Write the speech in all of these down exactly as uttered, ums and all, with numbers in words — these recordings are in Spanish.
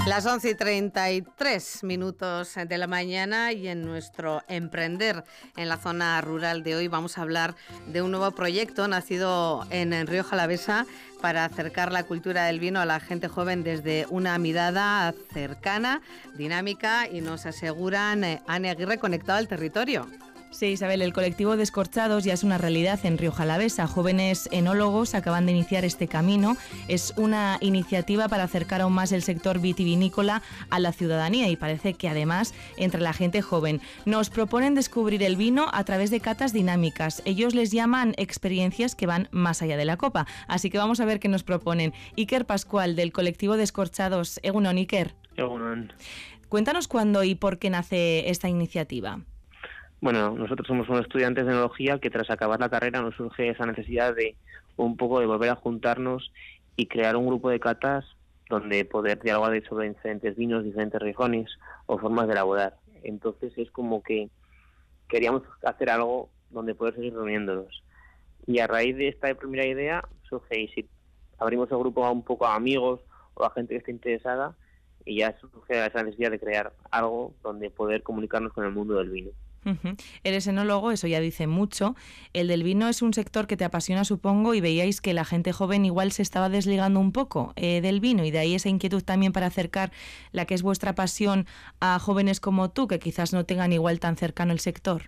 Las once y treinta y tres minutos de la mañana y en nuestro Emprender en la zona rural de hoy vamos a hablar de un nuevo proyecto nacido en Rioja Alavesa para acercar la cultura del vino a la gente joven desde una mirada cercana, dinámica y nos aseguran eh, Ane Aguirre, conectado al territorio. Sí, Isabel, el colectivo Descorchados ya es una realidad en Rioja Alavesa. Jóvenes enólogos acaban de iniciar este camino. Es una iniciativa para acercar aún más el sector vitivinícola a la ciudadanía y parece que además entre la gente joven. Nos proponen descubrir el vino a través de catas dinámicas. Ellos les llaman experiencias que van más allá de la copa. Así que vamos a ver qué nos proponen. Iker Pascual, del colectivo Descorchados. Egunon, Iker. Egunon. Cuéntanos cuándo y por qué nace esta iniciativa. Bueno, nosotros somos unos estudiantes de enología que tras acabar la carrera nos surge esa necesidad de un poco de volver a juntarnos y crear un grupo de catas donde poder dialogar sobre diferentes vinos, diferentes regiones o formas de elaborar. Entonces es como que queríamos hacer algo donde poder seguir reuniéndonos. Y a raíz de esta primera idea surge, y si abrimos el grupo a un poco a amigos o a gente que esté interesada, y ya surge esa necesidad de crear algo donde poder comunicarnos con el mundo del vino. Uh-huh. Eres enólogo, eso ya dice mucho. El del vino es un sector que te apasiona, supongo, y veíais que la gente joven igual se estaba desligando un poco eh, del vino, y de ahí esa inquietud también para acercar la que es vuestra pasión a jóvenes como tú, que quizás no tengan igual tan cercano el sector.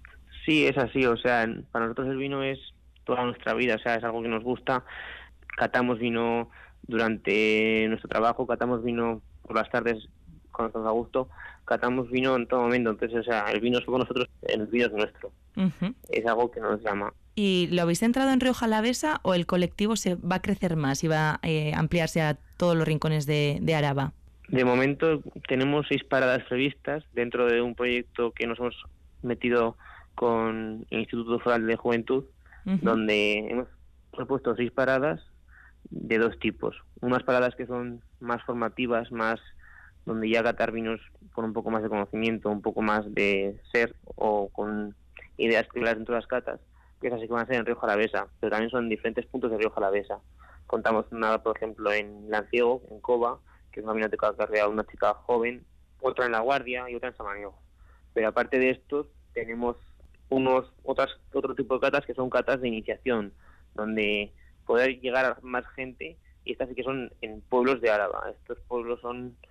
Sí, es así, o sea, para nosotros el vino es toda nuestra vida, o sea, es algo que nos gusta. Catamos vino durante nuestro trabajo, catamos vino por las tardes cuando estamos a gusto, catamos vino en todo momento. Entonces, o sea, el vino es con nosotros, el vino es nuestro. Uh-huh. Es algo que nos llama. ¿Y lo habéis centrado en Rioja Alavesa o el colectivo se va a crecer más y va a eh, ampliarse a todos los rincones de, de Araba? De momento tenemos seis paradas previstas dentro de un proyecto que nos hemos metido con el Instituto Foral de Juventud, uh-huh. donde hemos propuesto seis paradas de dos tipos. Unas paradas que son más formativas, más donde ya catar vinos con un poco más de conocimiento, un poco más de ser o con ideas claras dentro de las catas, que es así que van a ser en Rioja Alavesa, pero también son diferentes puntos de Rioja Alavesa. Contamos una, por ejemplo, en Lanciego, en Cova, que es una vinoteca que ha creado una chica joven, otra en La Guardia y otra en Samaniego. Pero aparte de estos, tenemos unos otras otro tipo de catas que son catas de iniciación, donde poder llegar a más gente, y estas sí que son en pueblos de Álava. Estos pueblos son